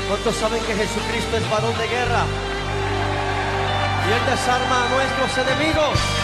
¿Cuántos saben que Jesucristo es varón de guerra? Y Él desarma a nuestros enemigos.